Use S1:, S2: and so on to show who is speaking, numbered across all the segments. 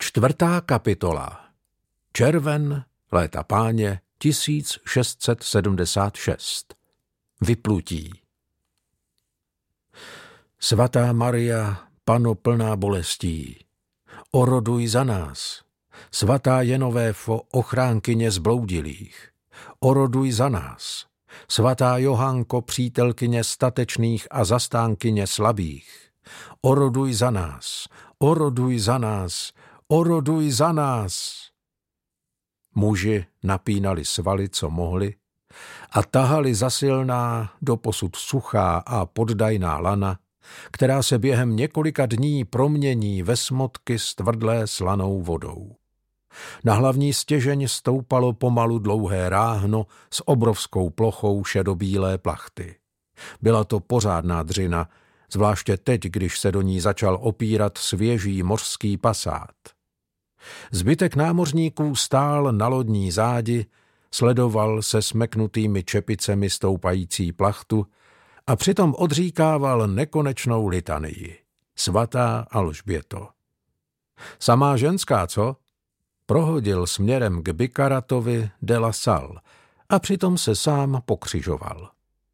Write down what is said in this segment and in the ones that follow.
S1: Čtvrtá kapitola. Červen, léta páně 1676. Vyplutí. Svatá Maria, Panno plná bolestí, oroduj za nás. Svatá Jenovéfo, ochránkyně zbloudilých, oroduj za nás. Svatá Johánko, přítelkyně statečných a zastánkyně slabých, oroduj za nás, oroduj za nás, oroduj za nás. Muži napínali svaly, co mohli, a tahali zasilná, doposud suchá a poddajná lana, která se během několika dní promění ve smotky s tvrdlé slanou vodou. Na hlavní stěžeň stoupalo pomalu dlouhé ráhno s obrovskou plochou šedobílé plachty. Byla to pořádná dřina, zvláště teď, když se do ní začal opírat svěží mořský pasát. Zbytek námořníků stál na lodní zádi, sledoval se smeknutými čepicemi stoupající plachtu a přitom odříkával nekonečnou litanii. Svatá Alžběto. Samá ženská, co? Prohodil směrem k Bikaratovi de la Salle a přitom se sám pokřižoval.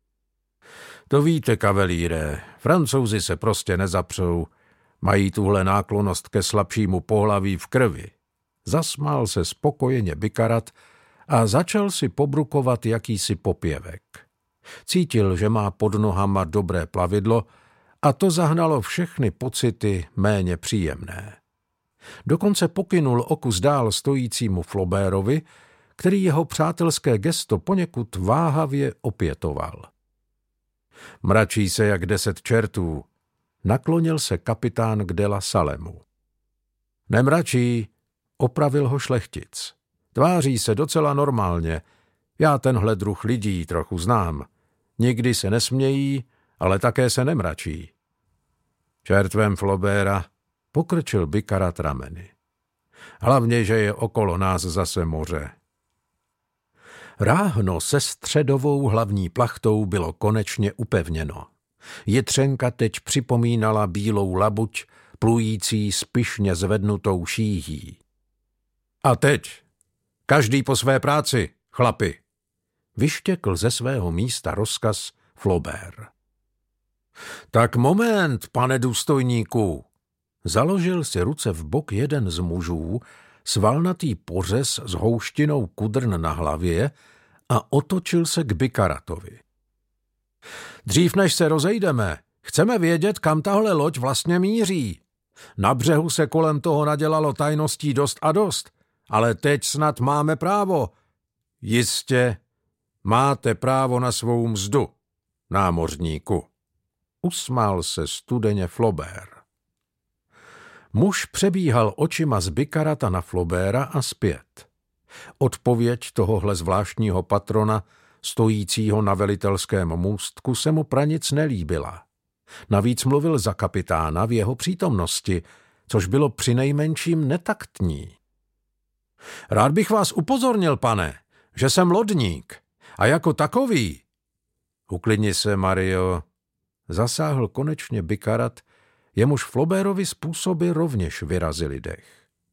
S1: To víte, kavelíre, Francouzi se prostě nezapřou, mají tuhle náklonnost ke slabšímu pohlaví v krvi. Zasmál se spokojeně Bikarat a začal si pobrukovat jakýsi popěvek. Cítil, že má pod nohama dobré plavidlo a to zahnalo všechny pocity méně příjemné. Dokonce pokynul o kus dál stojícímu Flaubertovi, který jeho přátelské gesto poněkud váhavě opětoval. Mračí se jak 10 čertů, naklonil se kapitán k de la Salemu. Nemračí, opravil ho šlechtic. Tváří se docela normálně, já tenhle druh lidí trochu znám. Nikdy se nesmějí, ale také se nemračí. Čertvem Flauberta, pokrčil Bikarat rameny. Hlavně, že je okolo nás zase moře. Ráhno se středovou hlavní plachtou bylo konečně upevněno. Jitřenka teď připomínala bílou labuť, plující s pyšně zvednutou šíhí. A teď, každý po své práci, chlapi, vyštěkl ze svého místa rozkaz Flaubert. Tak moment, pane důstojníku, založil si ruce v bok jeden z mužů, svalnatý pořez s houštinou kudrn na hlavě a otočil se k Bikaratovi. Dřív než se rozejdeme, chceme vědět, kam tahle loď vlastně míří. Na břehu se kolem toho nadělalo tajností dost a dost, ale teď snad máme právo. Jistě, máte právo na svou mzdu, námořníku. Usmál se studeně Flaubert. Muž přebíhal očima z Bikarata na Flauberta a zpět. Odpověď tohohle zvláštního patrona, stojícího na velitelském můstku, se mu pranic nelíbila. Navíc mluvil za kapitána v jeho přítomnosti, což bylo přinejmenším netaktní. Rád bych vás upozornil, pane, že jsem lodník a jako takový. Uklidni se, Mario, zasáhl konečně Bikarat, jemuž Flaubertovi způsoby rovněž vyrazili dech.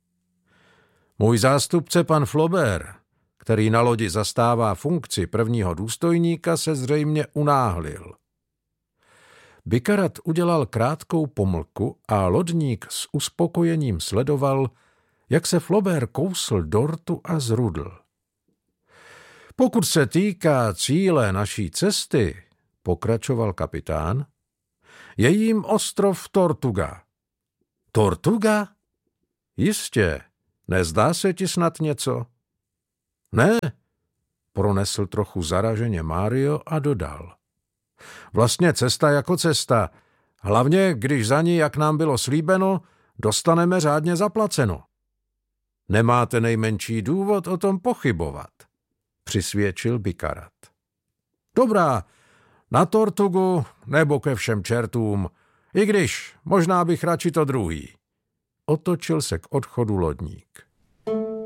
S1: Můj zástupce pan Flaubert, který na lodi zastává funkci prvního důstojníka, se zřejmě unáhlil. Bikarat udělal krátkou pomlku a lodník s uspokojením sledoval, jak se Flaubert kousl dortu a zrudl. Pokud se týká cíle naší cesty, pokračoval kapitán, je jím ostrov Tortuga. Tortuga? Jistě, nezdá se ti snad něco? Ne, pronesl trochu zaraženě Mario a dodal. Vlastně cesta jako cesta, hlavně když za ní, jak nám bylo slíbeno, dostaneme řádně zaplaceno. Nemáte nejmenší důvod o tom pochybovat, přisvědčil Bikarat. Dobrá, na Tortugu nebo ke všem čertům, i když možná bych radši to druhý. Otočil se k odchodu lodník.